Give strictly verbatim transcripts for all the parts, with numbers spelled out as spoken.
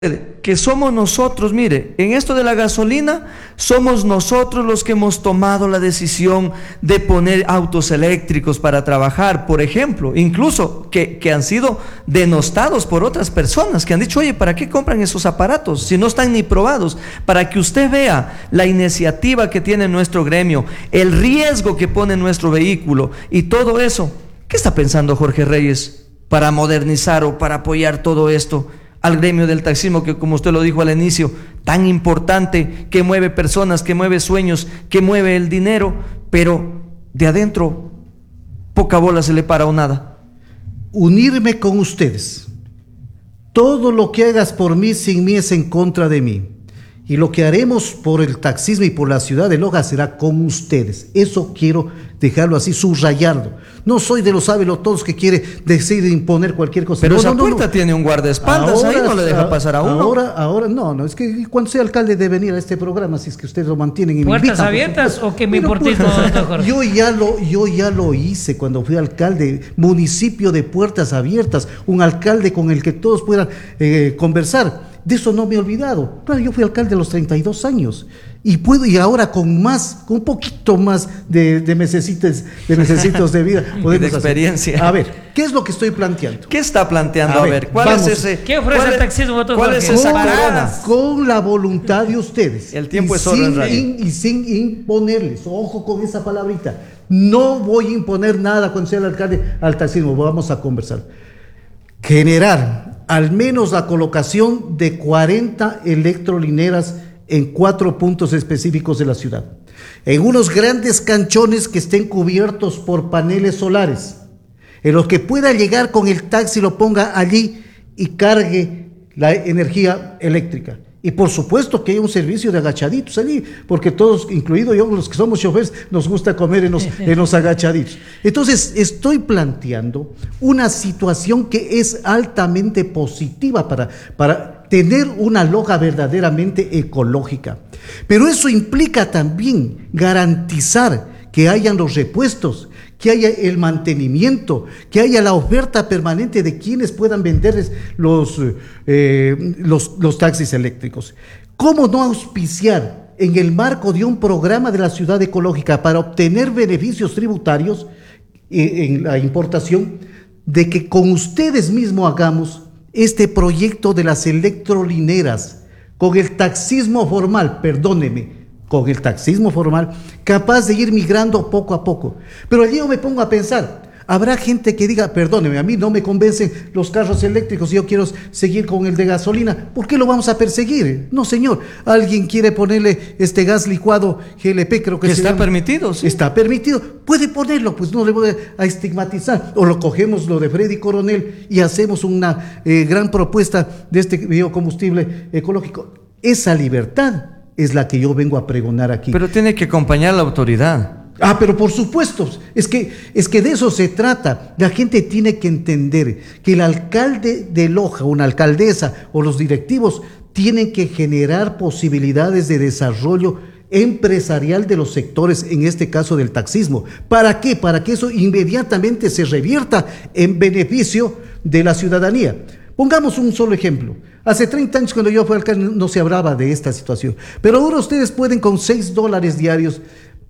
que somos nosotros, mire, en esto de la gasolina, somos nosotros los que hemos tomado la decisión de poner autos eléctricos para trabajar, por ejemplo, incluso que, que han sido denostados por otras personas que han dicho, oye, ¿para qué compran esos aparatos si no están ni probados? Para que usted vea la iniciativa que tiene nuestro gremio, el riesgo que pone nuestro vehículo y todo eso. ¿Qué está pensando Jorge Reyes para modernizar o para apoyar todo esto al gremio del taxismo, que como usted lo dijo al inicio, tan importante, que mueve personas, que mueve sueños, que mueve el dinero, pero de adentro poca bola se le para o nada? Unirme con ustedes. Todo lo que hagas por mí, sin mí, es en contra de mí. Y lo que haremos por el taxismo y por la ciudad de Loja será con ustedes. Eso quiero dejarlo así, subrayarlo. No soy de los todos que quiere decir imponer cualquier cosa. Pero no, esa no, no, puerta no. tiene un guardaespaldas, ahora, ahí no le deja pasar a uno. Ahora, ahora, no, no, es que cuando sea alcalde de venir a este programa, si es que ustedes lo mantienen y ¿Puertas me invitan, abiertas o que me importe todo? Yo ya lo, yo ya lo hice cuando fui alcalde, municipio de puertas abiertas, un alcalde con el que todos puedan eh, conversar. De eso no me he olvidado. Claro, yo fui alcalde a los treinta y dos años y puedo, y ahora con más, con un poquito más de, de mesecitos, de mesecitos de vida, podemos de experiencia. Hacer. A ver, ¿qué es lo que estoy planteando? ¿Qué está planteando? A, a ver, ver, ¿cuál vamos. es ese? ¿Qué ofrece el taxismo? ¿Cuál, ¿cuál es esa corona? Con la voluntad de ustedes. El tiempo y es oro en sin, radio. in, y sin imponerles. Ojo con esa palabrita. No voy a imponer nada cuando sea el alcalde al taxismo. Vamos a conversar. Generar al menos la colocación de cuarenta electrolineras en cuatro puntos específicos de la ciudad, en unos grandes canchones que estén cubiertos por paneles solares, en los que pueda llegar con el taxi, lo ponga allí y cargue la energía eléctrica. Y por supuesto que hay un servicio de agachaditos allí, porque todos, incluido yo, los que somos choferes, nos gusta comer en los, en los agachaditos. Entonces, estoy planteando una situación que es altamente positiva para, para tener una Loja verdaderamente ecológica. Pero eso implica también garantizar que hayan los repuestos, que haya el mantenimiento, que haya la oferta permanente de quienes puedan venderles los, eh, los, los taxis eléctricos. ¿Cómo no auspiciar en el marco de un programa de la ciudad ecológica para obtener beneficios tributarios eh, en la importación, de que con ustedes mismos hagamos este proyecto de las electrolineras con el taxismo formal, perdóneme, con el taxismo formal, capaz de ir migrando poco a poco? Pero allí yo me pongo a pensar, habrá gente que diga, perdóneme, a mí no me convencen los carros eléctricos, yo quiero seguir con el de gasolina. ¿Por qué lo vamos a perseguir? No, señor, alguien quiere ponerle este gas licuado G L P, creo que, que se está llama. permitido, sí. Está permitido, puede ponerlo, pues no le voy a estigmatizar. O lo cogemos lo de Freddy Coronel y hacemos una eh, gran propuesta de este biocombustible ecológico. Esa libertad es la que yo vengo a pregonar aquí. Pero tiene que acompañar la autoridad. Ah, pero por supuesto, es que, es que de eso se trata. La gente tiene que entender que el alcalde de Loja, una alcaldesa o los directivos tienen que generar posibilidades de desarrollo empresarial de los sectores, en este caso del taxismo. ¿Para qué? Para que eso inmediatamente se revierta en beneficio de la ciudadanía. Pongamos un solo ejemplo. Hace treinta años, cuando yo fui alcalde, no se hablaba de esta situación. Pero ahora ustedes pueden con seis dólares diarios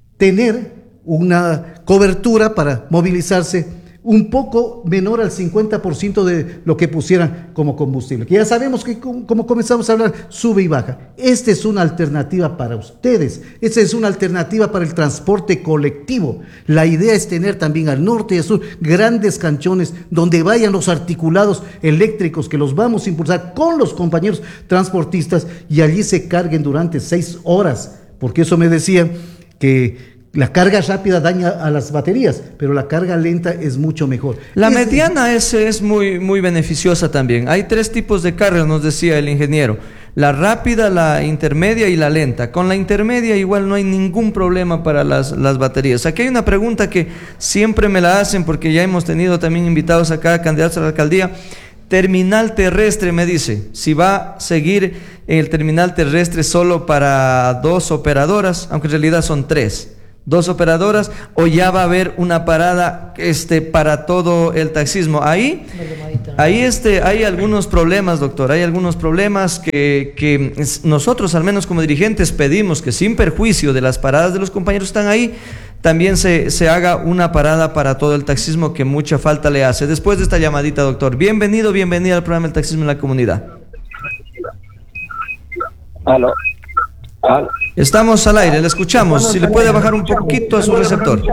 tener una cobertura para movilizarse un poco menor al cincuenta por ciento de lo que pusieran como combustible. Que ya sabemos que, como comenzamos a hablar, sube y baja. Esta es una alternativa para ustedes. Esta es una alternativa para el transporte colectivo. La idea es tener también al norte y al sur grandes canchones donde vayan los articulados eléctricos, que los vamos a impulsar con los compañeros transportistas, y allí se carguen durante seis horas. Porque eso me decían que la carga rápida daña a las baterías, pero la carga lenta es mucho mejor. La es, mediana es, es muy, muy beneficiosa también. Hay tres tipos de carga, nos decía el ingeniero: la rápida, la intermedia y la lenta. Con la intermedia igual no hay ningún problema para las, las baterías. Aquí hay una pregunta que siempre me la hacen, porque ya hemos tenido también invitados acá, candidatos a la alcaldía. Terminal terrestre, me dice, si va a seguir el terminal terrestre solo para dos operadoras, aunque en realidad son tres. dos operadoras, o ya va a haber una parada este, para todo el taxismo. Ahí, ahí este, hay algunos problemas, doctor, hay algunos problemas que, que nosotros, al menos como dirigentes, pedimos que sin perjuicio de las paradas de los compañeros que están ahí, también se, se haga una parada para todo el taxismo que mucha falta le hace. Después de esta llamadita, doctor, bienvenido, bienvenida al programa El Taxismo en la Comunidad. Aló. Aló. Estamos al aire, le escuchamos. Si le puede bajar un poquito a su receptor.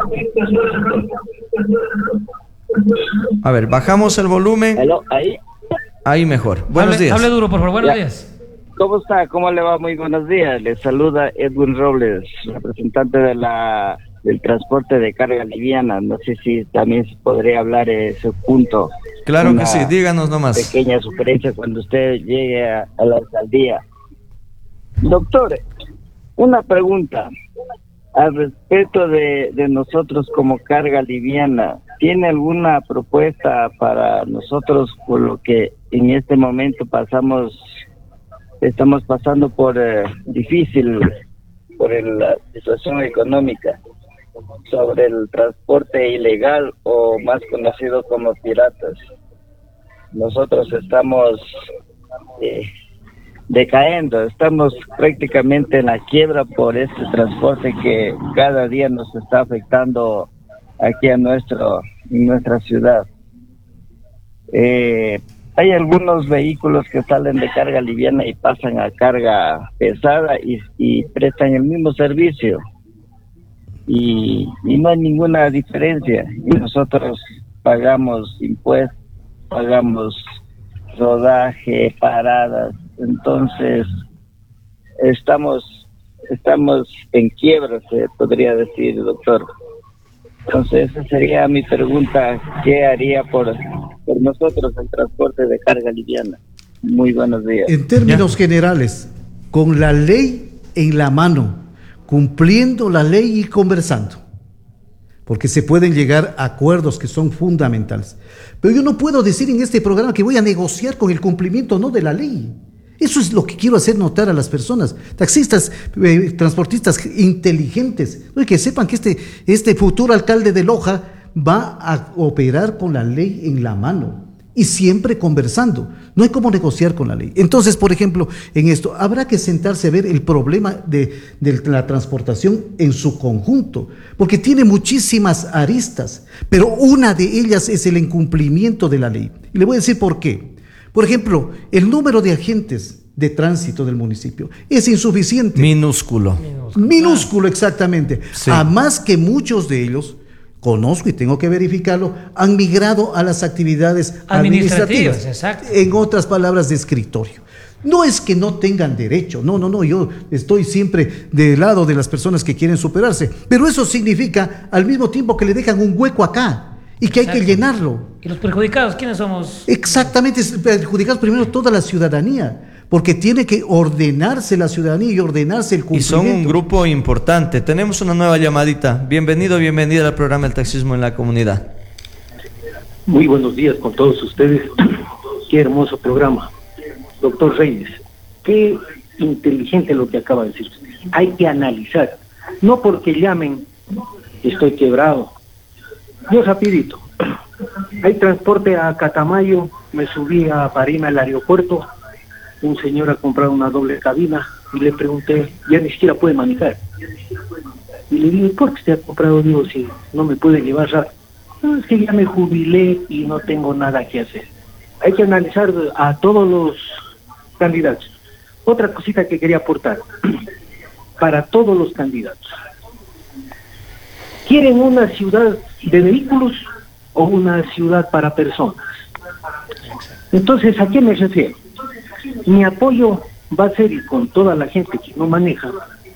A ver, bajamos el volumen. Aló, ahí. Ahí mejor. Buenos hable, días. Hable duro, por favor. Buenos Ya. días. ¿Cómo está? ¿Cómo le va? Muy buenos días. Le saluda Edwin Robles, representante de la del transporte de carga liviana. No sé si también se podría hablar ese punto. Claro Una que sí, díganos nomás. Pequeña sugerencia cuando usted llegue a, a la alcaldía. Doctor, una pregunta al respecto de, de nosotros como carga liviana. ¿Tiene alguna propuesta para nosotros por lo que en este momento pasamos, estamos pasando por eh, difícil, por el, la situación económica, sobre el transporte ilegal o más conocido como piratas? Nosotros estamos eh, decayendo, estamos prácticamente en la quiebra por este transporte que cada día nos está afectando aquí a nuestro, en nuestra ciudad. Eh, hay algunos vehículos que salen de carga liviana y pasan a carga pesada y, y prestan el mismo servicio y, y no hay ninguna diferencia, y nosotros pagamos impuestos, pagamos rodaje, paradas. Entonces estamos estamos en quiebra, se podría decir, doctor. Entonces esa sería mi pregunta: ¿qué haría por, por nosotros el transporte de carga liviana? Muy buenos días. En términos ya. generales, con la ley en la mano, cumpliendo la ley y conversando, porque se pueden llegar a acuerdos que son fundamentales. Pero yo no puedo decir en este programa que voy a negociar con el cumplimiento no de la ley. Eso es lo que quiero hacer notar a las personas, taxistas, eh, transportistas inteligentes, que sepan que este, este futuro alcalde de Loja va a operar con la ley en la mano y siempre conversando. No hay cómo negociar con la ley. Entonces, por ejemplo, en esto habrá que sentarse a ver el problema de, de la transportación en su conjunto, porque tiene muchísimas aristas, pero una de ellas es el incumplimiento de la ley. Y le voy a decir por qué. Por ejemplo, el número de agentes de tránsito del municipio es insuficiente. Minúsculo. Minúsculo, exactamente. Sí. Además que muchos de ellos, conozco y tengo que verificarlo, han migrado a las actividades administrativas. Administrativas, exacto. En otras palabras, de escritorio. No es que no tengan derecho, no, no, no, yo estoy siempre del lado de las personas que quieren superarse, pero eso significa al mismo tiempo que le dejan un hueco acá y que Exacto. hay que llenarlo. ¿Y los perjudicados quiénes somos? Exactamente, perjudicados primero toda la ciudadanía, porque tiene que ordenarse la ciudadanía y ordenarse el cumplimiento. Y son un grupo importante. Tenemos una nueva llamadita. Bienvenido, bienvenida al programa El Taxismo en la Comunidad. Muy buenos días con todos ustedes. Qué hermoso programa. Doctor Reyes, qué inteligente lo que acaba de decir usted. Hay que analizar, no porque llamen, estoy quebrado. Yo rapidito, hay transporte a Catamayo, me subí a Parima al aeropuerto, un señor ha comprado una doble cabina y le pregunté, ya ni siquiera puede manejar. Y le dije, ¿por qué usted ha comprado? Digo, si no me puede llevar rápido. No, es que ya me jubilé y no tengo nada que hacer. Hay que analizar a todos los candidatos. Otra cosita que quería aportar, para todos los candidatos. ¿Quieren una ciudad de vehículos o una ciudad para personas? Entonces, ¿a qué me refiero? Mi apoyo va a ser, y con toda la gente que no maneja,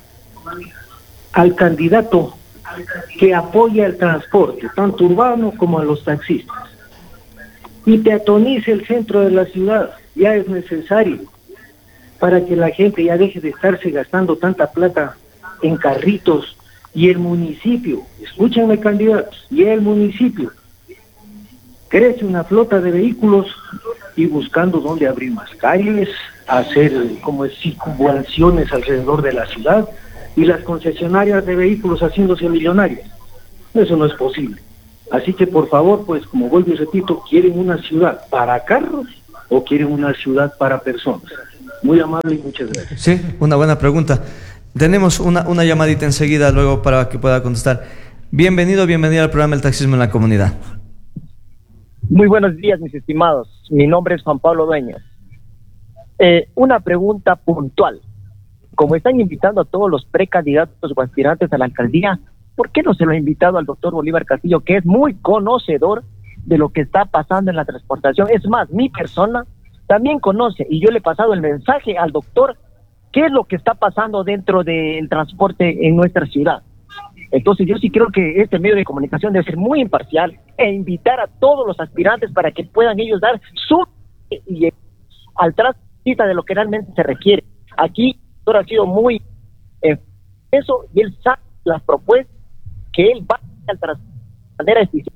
al candidato que apoya el transporte, tanto urbano como a los taxistas. Y peatonice el centro de la ciudad, ya es necesario, para que la gente ya deje de estarse gastando tanta plata en carritos. Y el municipio, escúchenme candidatos, y el municipio crece una flota de vehículos y buscando dónde abrir más calles, hacer como es, circunvalaciones alrededor de la ciudad, y las concesionarias de vehículos haciéndose millonarias. Eso no es posible. Así que por favor, pues como vuelvo y repito, ¿quieren una ciudad para carros o quieren una ciudad para personas? Muy amable y muchas gracias. Sí, una buena pregunta. Tenemos una, una llamadita enseguida luego para que pueda contestar. Bienvenido, bienvenido al programa El Taxismo en la Comunidad. Muy buenos días, mis estimados. Mi nombre es Juan Pablo Dueñas. Eh, una pregunta puntual. Como están invitando a todos los precandidatos o aspirantes a la alcaldía, ¿por qué no se lo ha invitado al doctor Bolívar Castillo, que es muy conocedor de lo que está pasando en la transportación? Es más, mi persona también conoce, y yo le he pasado el mensaje al doctor, qué es lo que está pasando dentro del transporte en nuestra ciudad. Entonces yo sí creo que este medio de comunicación debe ser muy imparcial e invitar a todos los aspirantes para que puedan ellos dar su y al tránsito de lo que realmente se requiere. Aquí el doctor ha sido muy eh, eso, y él sabe las propuestas que él va a tratar de manera eficiente.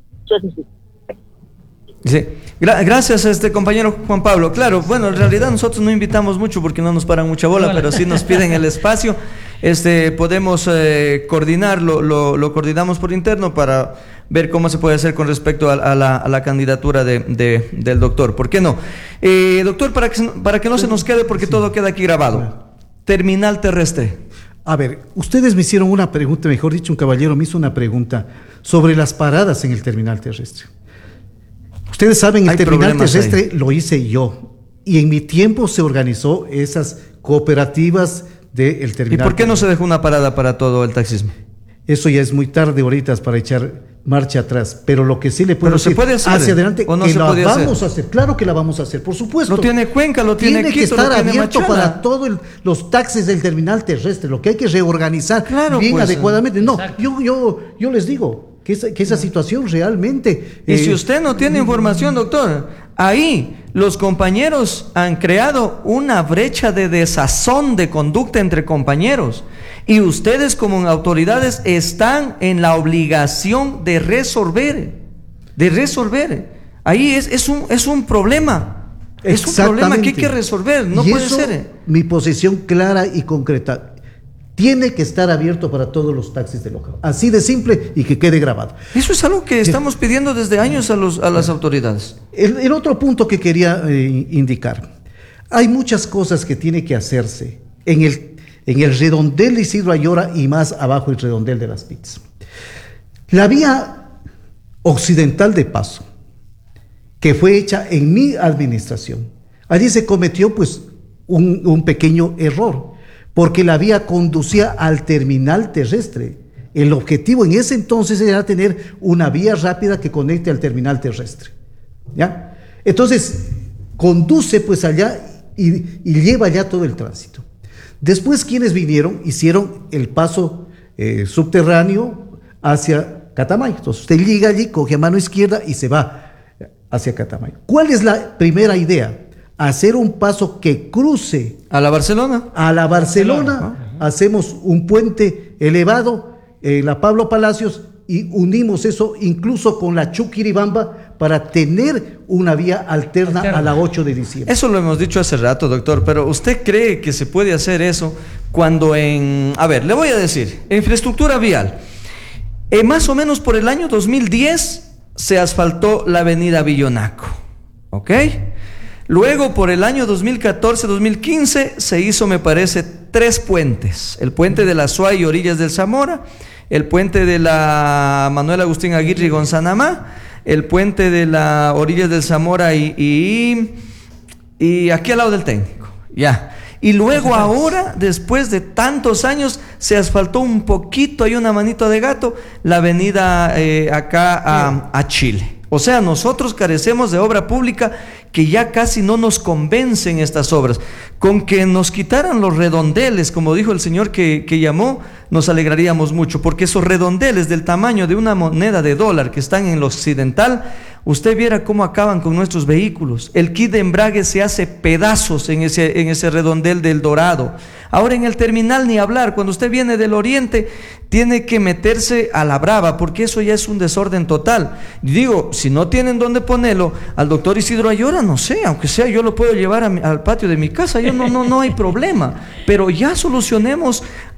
Sí. Gra- gracias, este compañero Juan Pablo. Claro, bueno, en realidad nosotros no invitamos mucho porque no nos paran mucha bola, pero sí nos piden el espacio. Este, podemos eh, coordinar, lo, lo, lo coordinamos por interno para ver cómo se puede hacer con respecto a, a, la, a la candidatura de, de, del doctor. ¿Por qué no? Eh, doctor, para que, para que no se nos quede, porque sí, todo queda aquí grabado. Terminal terrestre. A ver, ustedes me hicieron una pregunta, mejor dicho, un caballero me hizo una pregunta sobre las paradas en el terminal terrestre. Ustedes saben, el terminal terrestre ahí lo hice yo, y en mi tiempo se organizó esas cooperativas del terminal. ¿Y por qué no se dejó una parada para todo el taxismo? Eso ya es muy tarde ahorita para echar marcha atrás, pero lo que sí le puedo pero decir se puede hacer, hacia adelante, ¿o no que se la puede vamos hacer? a hacer, claro que la vamos a hacer, por supuesto. Lo tiene Cuenca, lo tiene, tiene Quito, que estar lo tiene abierto Machala. para todos los taxis del terminal terrestre, lo que hay que reorganizar claro, bien pues, adecuadamente. No, exacto. yo, yo, yo les digo que esa, que esa situación realmente... Y eh, si usted no tiene información, doctor, ahí los compañeros han creado una brecha de desazón de conducta entre compañeros. Y ustedes como autoridades están en la obligación de resolver, de resolver. Ahí es, es, un, es un problema, es un problema que hay que resolver, no y puede eso, ser. Mi posición clara y concreta, tiene que estar abierto para todos los taxis de local, así de simple y que quede grabado. Eso es algo que estamos pidiendo desde años a, los, a las autoridades. El, el otro punto que quería eh, indicar, hay muchas cosas que tiene que hacerse en el en el redondel de Isidro Ayora y más abajo el redondel de las Pizzas. La vía occidental de paso, que fue hecha en mi administración, allí se cometió pues un, un pequeño error, porque la vía conducía al terminal terrestre. El objetivo en ese entonces era tener una vía rápida que conecte al terminal terrestre, ¿ya? Entonces, conduce pues allá y, y lleva ya todo el tránsito. Después, quienes vinieron, hicieron el paso eh, subterráneo hacia Catamayo. Entonces, usted llega allí, coge a mano izquierda y se va hacia Catamayo. ¿Cuál es la primera idea? Hacer un paso que cruce ¿A la Barcelona? a la Barcelona. Barcelona. Hacemos un puente elevado en la Pablo Palacios y unimos eso incluso con la Chuquiribamba para tener una vía alterna, alterna a la ocho de diciembre. Eso lo hemos dicho hace rato, doctor, pero ¿usted cree que se puede hacer eso cuando en... A ver, le voy a decir, infraestructura vial. Eh, más o menos por el año dos mil diez se asfaltó la avenida Villonaco, ¿ok? Luego por el año dos mil catorce dos mil quince se hizo, me parece, tres puentes. El puente de la Suay y Orillas del Zamora, el puente de la Manuel Agustín Aguirre y Gonzanamá, el puente de la Orillas del Zamora y, y, y aquí al lado del técnico, ya. Y luego ahora, después de tantos años, se asfaltó un poquito, hay una manito de gato, la avenida eh, acá a, a Chile. O sea, nosotros carecemos de obra pública que ya casi no nos convencen estas obras. Con que nos quitaran los redondeles, como dijo el señor que, que llamó, nos alegraríamos mucho, porque esos redondeles del tamaño de una moneda de dólar que están en lo occidental, usted viera cómo acaban con nuestros vehículos. El kit de embrague se hace pedazos en ese, en ese redondel del Dorado. Ahora en el terminal ni hablar, cuando usted viene del oriente, tiene que meterse a la brava, porque eso ya es un desorden total. Digo, si no tienen dónde ponerlo, al doctor Isidro Ayora, no sé, aunque sea yo lo puedo llevar a mi, al patio de mi casa, yo no, no, no hay problema, pero ya solucionemos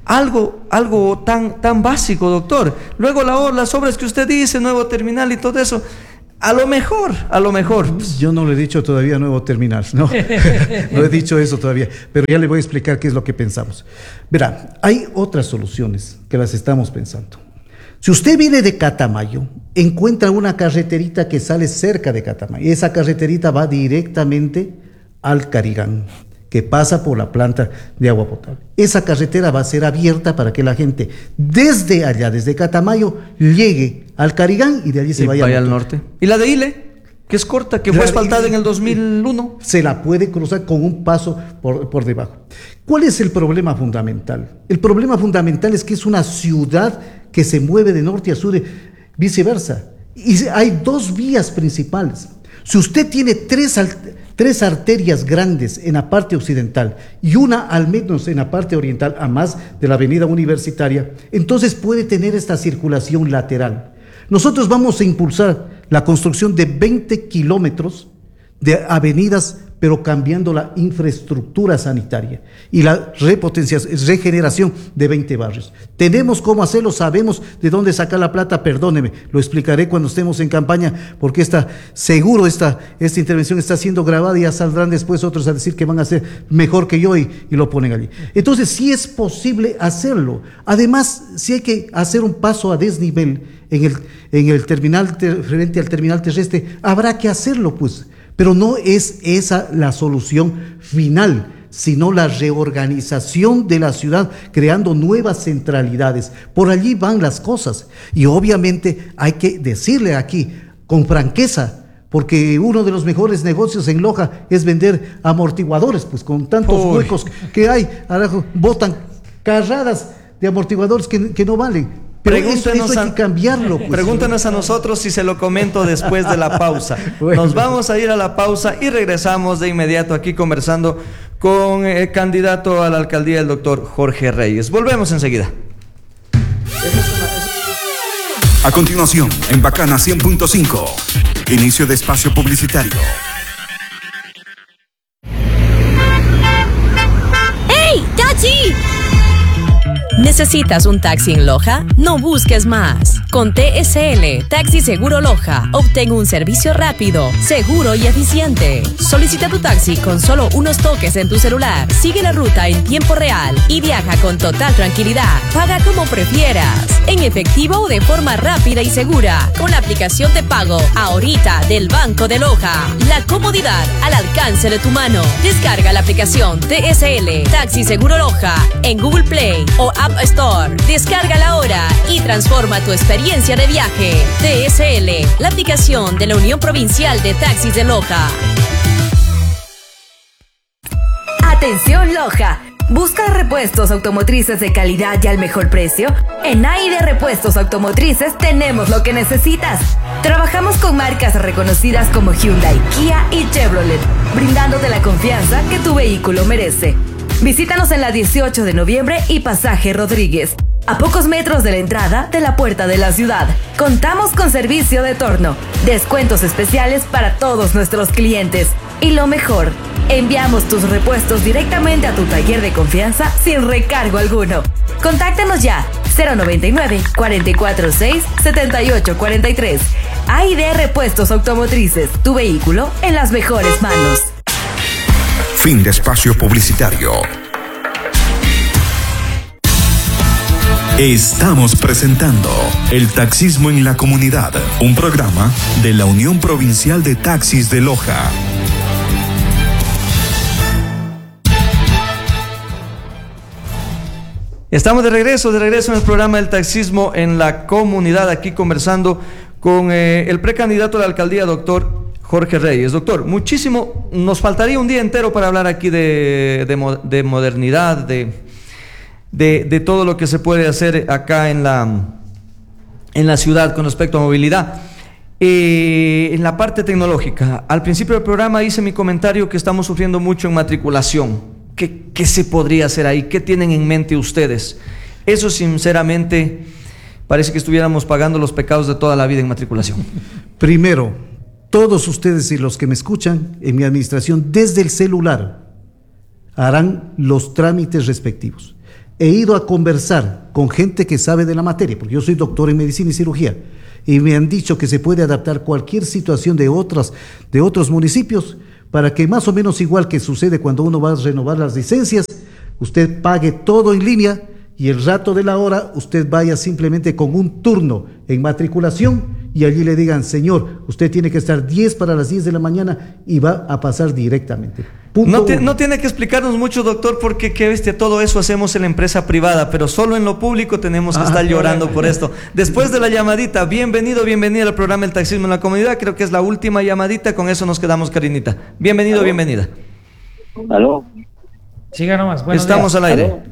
Algo, algo tan, tan básico, doctor. Luego la, las obras que usted dice, nuevo terminal y todo eso, a lo mejor, a lo mejor. Yo no le he dicho todavía nuevo terminal, no, no he dicho eso todavía, pero ya le voy a explicar qué es lo que pensamos. Verá, hay otras soluciones que las estamos pensando. Si usted viene de Catamayo, encuentra una carreterita que sale cerca de Catamayo, y esa carreterita va directamente al Carigán, que pasa por la planta de agua potable. Esa carretera va a ser abierta para que la gente desde allá, desde Catamayo, llegue al Carigán y de allí se y vaya, vaya al al norte. ¿Y la de Ile? Que es corta, que fue asfaltada en el dos mil uno. Se la puede cruzar con un paso por, por debajo. ¿Cuál es el problema fundamental? El problema fundamental es que es una ciudad que se mueve de norte a sur, y viceversa. Y hay dos vías principales. Si usted tiene tres, tres arterias grandes en la parte occidental y una al menos en la parte oriental, a más de la avenida Universitaria, entonces puede tener esta circulación lateral. Nosotros vamos a impulsar la construcción de veinte kilómetros de avenidas, pero cambiando la infraestructura sanitaria y la repotenciación, regeneración de veinte barrios. Tenemos cómo hacerlo, sabemos de dónde sacar la plata, perdóneme, lo explicaré cuando estemos en campaña, porque esta, seguro esta, esta intervención está siendo grabada y ya saldrán después otros a decir que van a hacer mejor que yo y, y lo ponen allí. Entonces sí es posible hacerlo. Además, sí hay que hacer un paso a desnivel en el, en el terminal, ter, frente al terminal terrestre, habrá que hacerlo pues. Pero no es esa la solución final, sino la reorganización de la ciudad, creando nuevas centralidades. Por allí van las cosas. Y obviamente hay que decirle aquí, con franqueza, porque uno de los mejores negocios en Loja es vender amortiguadores, pues con tantos Uy. huecos que hay, arajo, botan carradas de amortiguadores que, que no valen. Pero eso, eso hay que cambiarlo. Pues. Pregúntanos a nosotros si se lo comento después de la pausa. Bueno. Nos vamos a ir a la pausa y regresamos de inmediato aquí conversando con el candidato a la alcaldía, el doctor Jorge Reyes. Volvemos enseguida. A continuación, en Bacana cien punto cinco, inicio de espacio publicitario. ¡Hey, taxi! ¿Necesitas un taxi en Loja? No busques más. Con T S L, Taxi Seguro Loja, obtén un servicio rápido, seguro y eficiente. Solicita tu taxi con solo unos toques en tu celular. Sigue la ruta en tiempo real y viaja con total tranquilidad. Paga como prefieras, en efectivo o de forma rápida y segura, con la aplicación de pago ahorita del Banco de Loja. La comodidad al alcance de tu mano. Descarga la aplicación T S L, Taxi Seguro Loja, en Google Play o App Store. Descárgala ahora y transforma tu experiencia de viaje. T S L, la aplicación de la Unión Provincial de Taxis de Loja. Atención Loja. ¿Buscas repuestos automotrices de calidad y al mejor precio? En A I D Repuestos Automotrices tenemos lo que necesitas. Trabajamos con marcas reconocidas como Hyundai, Kia y Chevrolet, brindándote la confianza que tu vehículo merece. Visítanos en la dieciocho de noviembre y Pasaje Rodríguez, a pocos metros de la entrada de la puerta de la ciudad. Contamos con servicio de torno, descuentos especiales para todos nuestros clientes. Y lo mejor, enviamos tus repuestos directamente a tu taller de confianza sin recargo alguno. Contáctanos ya, cero noventa y nueve, cuarenta y cuatro seis, setenta y ocho cuarenta y tres. A I D Repuestos Automotrices, tu vehículo en las mejores manos. Fin de espacio publicitario. Estamos presentando El Taxismo en la Comunidad, un programa de la Unión Provincial de Taxis de Loja. Estamos de regreso, de regreso en el programa del taxismo en la comunidad, aquí conversando con eh, el precandidato a la alcaldía, doctor Jorge Reyes. Doctor, muchísimo, nos faltaría un día entero para hablar aquí de, de, de modernidad, de, de, de todo lo que se puede hacer acá en la, en la ciudad con respecto a movilidad. Eh, en la parte tecnológica, al principio del programa hice mi comentario que estamos sufriendo mucho en matriculación. ¿Qué, ¿Qué se podría hacer ahí? ¿Qué tienen en mente ustedes? Eso sinceramente parece que estuviéramos pagando los pecados de toda la vida en matriculación. Primero, todos ustedes y los que me escuchan en mi administración desde el celular harán los trámites respectivos. he ido a conversar con gente que sabe de la materia, porque yo soy doctor en medicina y cirugía, y me han dicho que se puede adaptar cualquier situación de, otras, de otros municipios para que más o menos igual que sucede cuando uno va a renovar las licencias, usted pague todo en línea y el rato de la hora usted vaya simplemente con un turno en matriculación y allí le digan, señor, usted tiene que estar diez para las diez de la mañana y va a pasar directamente. No, te, no tiene que explicarnos mucho, doctor, porque qué bestia, todo eso hacemos en la empresa privada, pero solo en lo público tenemos que ah, estar llorando por esto. Después de la llamadita, bienvenido, bienvenida al programa El Taxismo en la Comunidad. Creo que es la última llamadita, con eso nos quedamos, Karinita. Bienvenido, ¿aló? Bienvenida. ¿Aló? Siga nomás. Estamos días. Al aire. ¿Aló?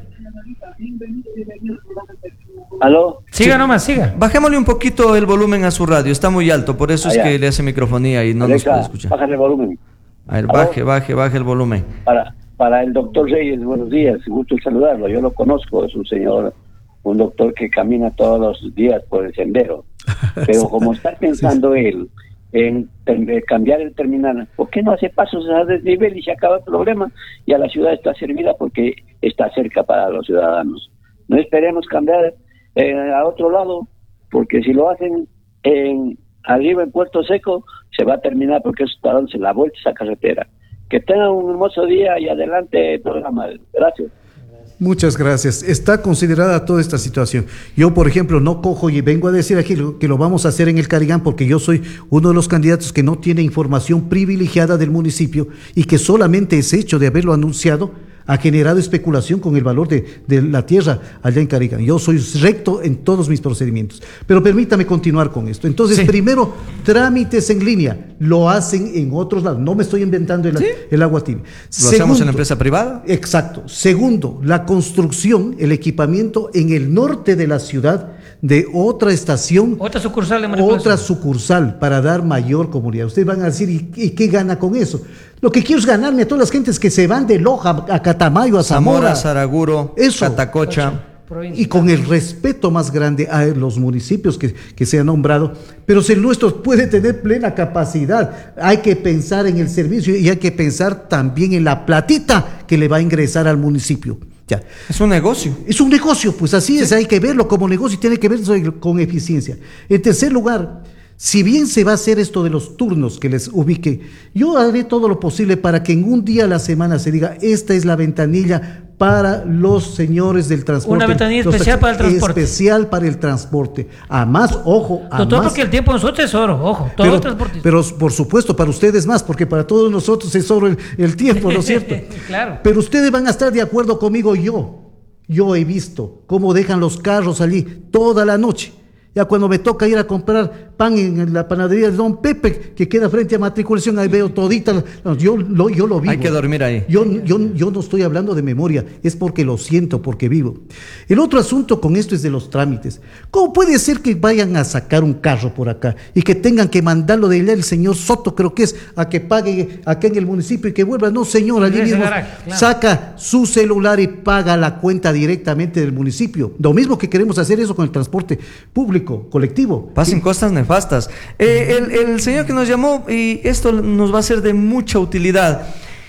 ¿Aló? Siga sí. nomás, siga. Bajémosle un poquito el volumen a su radio, está muy alto, por eso Allá. es que le hace microfonía y no Alexa, nos puede escuchar. Bájale el volumen. A ver, baje, baje, baje el volumen. Para, para el doctor Reyes, buenos días, gusto saludarlo. Yo lo conozco, es un señor, un doctor que camina todos los días por el sendero. Pero como está pensando sí, sí. él en, en cambiar el terminal, ¿por qué no hace pasos a desnivel y se acaba el problema? Y a la ciudad está servida porque está cerca para los ciudadanos. No esperemos cambiar eh, a otro lado, porque si lo hacen en arriba en Puerto Seco, se va a terminar porque es para darse la vuelta esa carretera. Que tengan un hermoso día y adelante el programa. Gracias. Muchas gracias. Está considerada toda esta situación. Yo, por ejemplo, no cojo y vengo a decir aquí que lo vamos a hacer en el Carigán porque yo soy uno de los candidatos que no tiene información privilegiada del municipio y que solamente ese hecho de haberlo anunciado ha generado especulación con el valor de, de la tierra allá en Carigán. Yo soy recto en todos mis procedimientos. Pero permítame continuar con esto. Entonces, sí. primero, trámites en línea. Lo hacen en otros lados. No me estoy inventando el, ¿sí? el agua tibia. ¿Lo Segundo, hacemos en la empresa privada? Exacto. Segundo, la construcción, el equipamiento en el norte de la ciudad de otra estación. Otra sucursal de Otra sucursal para dar mayor comunidad. Ustedes van a decir, ¿y, y qué gana con eso? Lo que quiero es ganarme a todas las gentes que se van de Loja a Catamayo, a Zamora, Zamora Saraguro, eso, Catacocha. Y con el respeto más grande a los municipios que, que se han nombrado, pero si el nuestro puede tener plena capacidad, hay que pensar en el servicio y hay que pensar también en la platita que le va a ingresar al municipio. Ya. Es un negocio. Es un negocio, pues así sí. es, hay que verlo como negocio y tiene que verlo con eficiencia. En tercer lugar, si bien se va a hacer esto de los turnos que les ubique, yo haré todo lo posible para que en un día a la semana se diga, esta es la ventanilla para los señores del transporte. Una ventanilla especial para el transporte. Especial para el transporte. A más, ojo, a Doctor, más. porque el tiempo de nosotros es oro, ojo, todo pero, el transporte. Pero por supuesto, para ustedes más, porque para todos nosotros es oro el, el tiempo, ¿no es cierto? Claro. Pero ustedes van a estar de acuerdo conmigo, yo. Yo he visto cómo dejan los carros allí toda la noche. Ya cuando me toca ir a comprar pan en la panadería de Don Pepe, que queda frente a matriculación, ahí veo todita, yo lo, yo lo vivo. Hay que dormir ahí. Yo, yo, yo no estoy hablando de memoria, es porque lo siento, porque vivo. El otro asunto con esto es de los trámites. ¿Cómo puede ser que vayan a sacar un carro por acá y que tengan que mandarlo de allá el señor Soto, creo que es, a que pague acá en el municipio y que vuelva? No, señor, allí mismo garaje, claro. Saca su celular y paga la cuenta directamente del municipio. Lo mismo que queremos hacer eso con el transporte público, colectivo. Pasen cosas nefastas. Eh, el, el señor que nos llamó, y esto nos va a ser de mucha utilidad,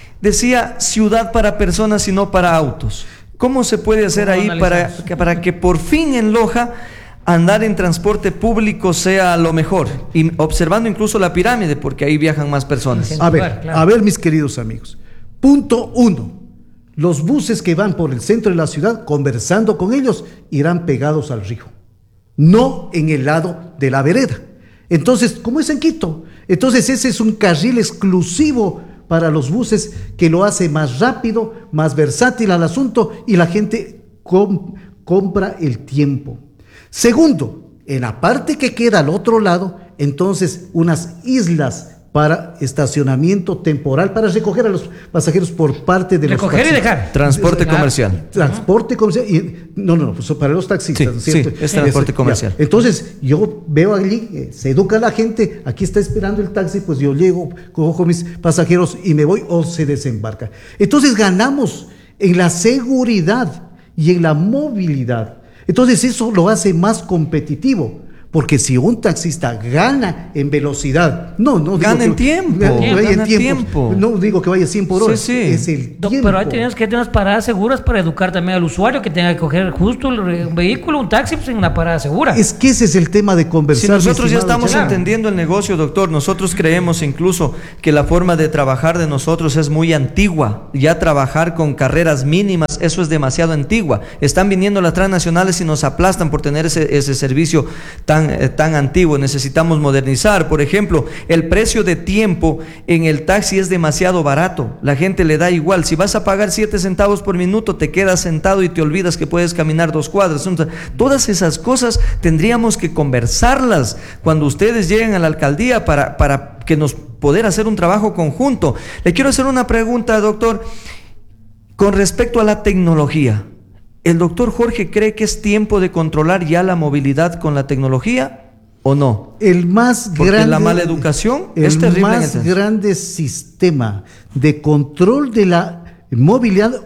decía ciudad para personas y no para autos. ¿Cómo se puede hacer ahí para, para que por fin en Loja andar en transporte público sea lo mejor? Y observando incluso la pirámide, porque ahí viajan más personas. A ver, claro. a ver, mis queridos amigos. Punto uno. Los buses que van por el centro de la ciudad, conversando con ellos, irán pegados al río, no en el lado de la vereda. Entonces, como es en Quito, entonces ese es un carril exclusivo para los buses que lo hace más rápido, más versátil al asunto y la gente com- compra el tiempo. Segundo, en la parte que queda al otro lado, entonces unas islas para estacionamiento temporal, para recoger a los pasajeros por parte de recoger los y dejar. Transporte comercial. Transporte comercial. Y, no, no, pues para los taxistas, sí, ¿cierto? Sí, es transporte es, comercial. Ya. Entonces, yo veo allí, eh, se educa la gente, aquí está esperando el taxi, pues yo llego, cojo mis pasajeros y me voy o se desembarca. Entonces ganamos en la seguridad y en la movilidad. Entonces eso lo hace más competitivo. Porque si un taxista gana en velocidad, no, no gana en que, tiempo, gana, gana vaya en en tiempo, tiempo. No digo que vaya cien por hora, sí, sí. es el No, tiempo. pero ahí tenemos que tener unas paradas seguras para educar también al usuario que tenga que coger justo un vehículo, un taxi, pues en una parada segura. Es que ese es el tema de conversar. Si nosotros ya estamos Chávez. entendiendo el negocio, doctor, nosotros creemos incluso que la forma de trabajar de nosotros es muy antigua. Ya trabajar con carreras mínimas, eso es demasiado antigua. Están viniendo las transnacionales y nos aplastan por tener ese, ese servicio tan, eh, tan antiguo. Necesitamos modernizar. Por ejemplo, el precio de tiempo en el taxi es demasiado barato. La gente le da igual. Si vas a pagar siete centavos por minuto, te quedas sentado y te olvidas que puedes caminar dos cuadras. Todas esas cosas tendríamos que conversarlas cuando ustedes lleguen a la alcaldía para, para que nos poder hacer un trabajo conjunto. Le quiero hacer una pregunta, doctor, con respecto a la tecnología. ¿El doctor Jorge cree que es tiempo de controlar ya la movilidad con la tecnología o no? El más Porque grande, la mala educación el es terrible. más grande sistema de control de la movilidad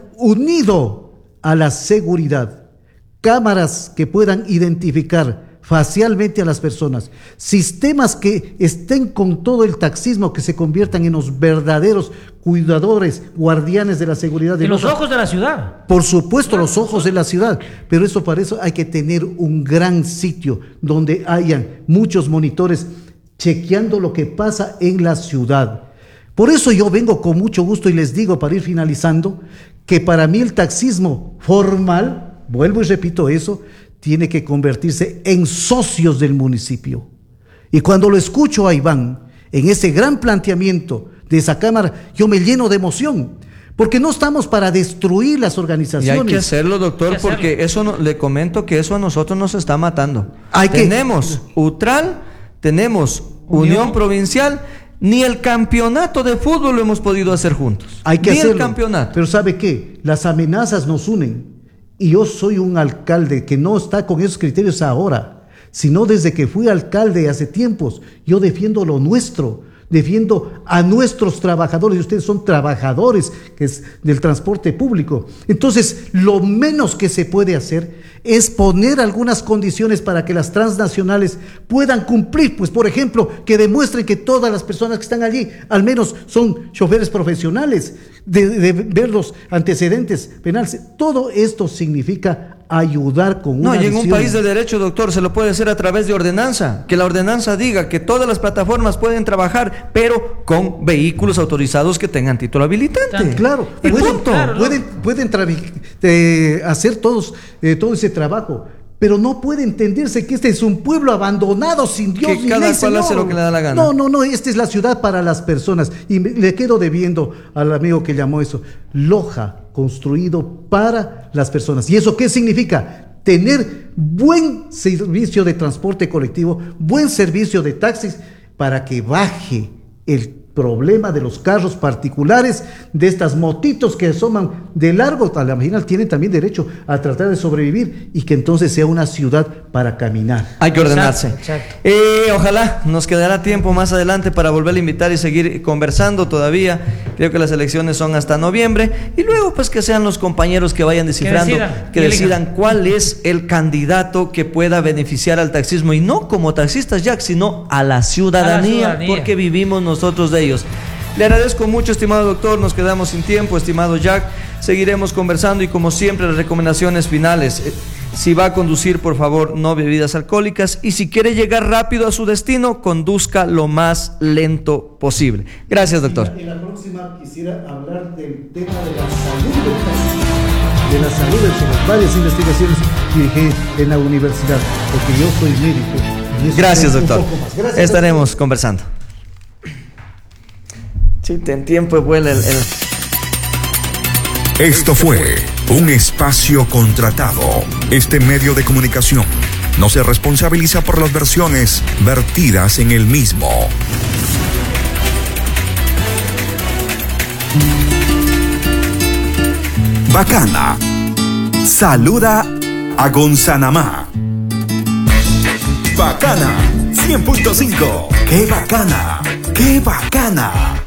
unido a la seguridad, cámaras que puedan identificar facialmente a las personas, sistemas que estén con todo el taxismo, que se conviertan en los verdaderos cuidadores, guardianes de la seguridad de de los Loja. ojos de la ciudad. Por supuesto, los ojos de la ciudad, pero eso para eso hay que tener un gran sitio donde hayan muchos monitores chequeando lo que pasa en la ciudad. Por eso yo vengo con mucho gusto y les digo, para ir finalizando, que para mí el taxismo formal, vuelvo y repito eso, tiene que convertirse en socios del municipio. Y cuando lo escucho a Iván en ese gran planteamiento de esa Cámara, yo me lleno de emoción, porque no estamos para destruir las organizaciones. Y hay que hacerlo, doctor, hacerlo. porque eso no, le comento que eso a nosotros nos está matando. Hay que- tenemos UTRAL, tenemos Unión. Unión Provincial, ni el campeonato de fútbol lo hemos podido hacer juntos. Hay que ni hacerlo. el campeonato. Pero ¿sabe qué? Las amenazas nos unen. Y yo soy un alcalde que no está con esos criterios ahora, sino desde que fui alcalde hace tiempos. Yo defiendo lo nuestro, defiendo a nuestros trabajadores, y ustedes son trabajadores que es del transporte público. Entonces, lo menos que se puede hacer es poner algunas condiciones para que las transnacionales puedan cumplir, pues por ejemplo, que demuestren que todas las personas que están allí, al menos son choferes profesionales, de, de ver los antecedentes penales. Todo esto significa ayudar con No, una y en un visión. país de derecho, doctor, se lo puede hacer a través de ordenanza. Que la ordenanza diga que todas las plataformas pueden trabajar, pero con vehículos autorizados que tengan título habilitante. Claro, Y pueden, punto. claro, ¿no? pueden, pueden travi- eh, hacer todos, eh, todo ese trabajo, pero no puede entenderse que este es un pueblo abandonado, sin Dios Que ni cada ley, cual hace señor. lo que le da la gana. No, no, no, esta es la ciudad para las personas. Y me- le quedo debiendo al amigo que llamó eso, Loja, construido para las personas. ¿Y eso qué significa? Tener buen servicio de transporte colectivo, buen servicio de taxis, para que baje el problema de los carros particulares, de estas motitos que asoman de largo a la marginal, tienen también derecho a tratar de sobrevivir y que entonces sea una ciudad para caminar. Hay que ordenarse. Exacto, exacto. Eh, ojalá nos quedará tiempo más adelante para volver a invitar y seguir conversando todavía. Creo que las elecciones son hasta noviembre y luego pues que sean los compañeros que vayan descifrando, que decidan, decidan, que elijan. cuál es el candidato que pueda beneficiar al taxismo y no como taxistas Jack, sino a la ciudadanía, ciudadanía. porque vivimos nosotros de ellos. Le agradezco mucho, estimado doctor, nos quedamos sin tiempo, estimado Jack, seguiremos conversando y como siempre las recomendaciones finales. Eh, Si va a conducir, por favor, no bebidas alcohólicas y si quiere llegar rápido a su destino, conduzca lo más lento posible. Gracias, doctor. En la próxima quisiera hablar del tema de la salud del país, de la salud de sus varias investigaciones que dejé en la universidad, porque yo soy médico. Y eso Gracias, es un doctor. poco más. Gracias, Estaremos conversando. Sí, en tiempo vuela el... el... Esto fue un espacio contratado. Este medio de comunicación no se responsabiliza por las versiones vertidas en el mismo. Bacana. Saluda a Gonzanamá. Bacana cien punto cinco. ¡Qué bacana! ¡Qué bacana!